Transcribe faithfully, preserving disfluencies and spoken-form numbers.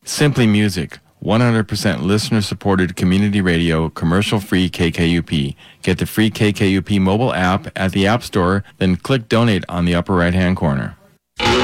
Simply Music, one hundred percent listener-supported community radio, commercial-free K K U P. Get the free K K U P mobile app at the App Store, then click Donate on the upper right-hand corner.